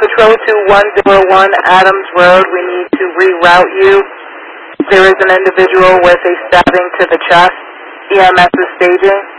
Patrol to 101 Adams Road. We need to reroute you. There is an individual with a stabbing to the chest. EMS is staging.